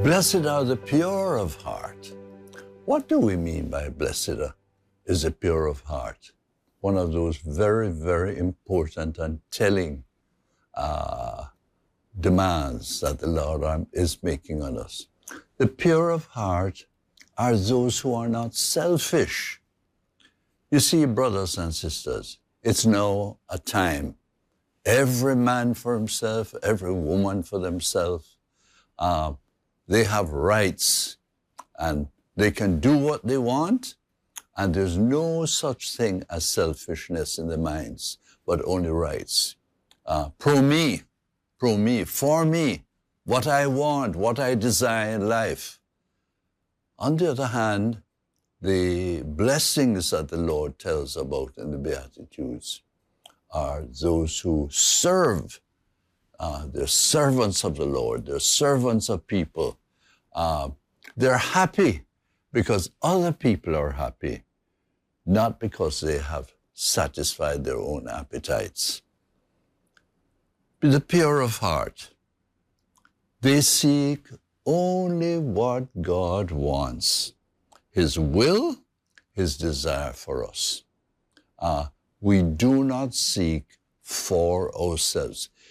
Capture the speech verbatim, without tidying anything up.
Blessed are the pure of heart. What do we mean by blessed is the pure of heart? One of those very, very important and telling uh, demands that the Lord is making on us. The pure of heart are those who are not selfish. You see, brothers and sisters, it's now a time. Every man for himself, every woman for themselves. Uh, they have rights and they can do what they want, and there's no such thing as selfishness in the minds, but only rights. Uh, pro me, pro me, for me, what I want, what I desire in life. On the other hand, the blessings that the Lord tells about in the Beatitudes are those who serve. Uh, they're servants of the Lord. They're servants of people. Uh, they're happy because other people are happy, not because they have satisfied their own appetites. Be the pure of heart. They seek only what God wants, His will, His desire for us. Uh, we do not seek for ourselves.